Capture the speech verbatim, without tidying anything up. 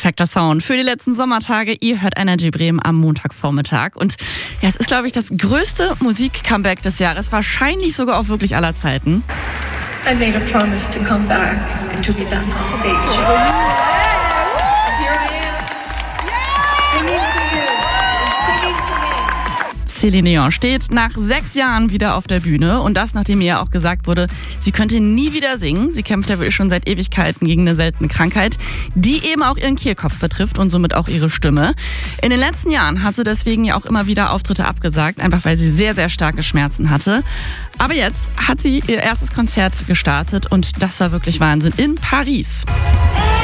perfekter Sound für die letzten Sommertage. Ihr hört Energy Bremen am Montagvormittag. Und ja, es ist, glaube ich, das größte Musik-Comeback des Jahres. Wahrscheinlich sogar auch wirklich aller Zeiten. I made a promise to come back and to be back on stage. Here I am, singing for you and singing for me. Céline Dion steht nach sechs Jahren wieder auf der Bühne und das, nachdem ihr auch gesagt wurde, sie könnte nie wieder singen. Sie kämpft ja wohl schon seit Ewigkeiten gegen eine seltene Krankheit, die eben auch ihren Kehlkopf betrifft und somit auch ihre Stimme. In den letzten Jahren hat sie deswegen ja auch immer wieder Auftritte abgesagt, einfach weil sie sehr, sehr starke Schmerzen hatte. Aber jetzt hat sie ihr erstes Konzert gestartet und das war wirklich Wahnsinn in Paris.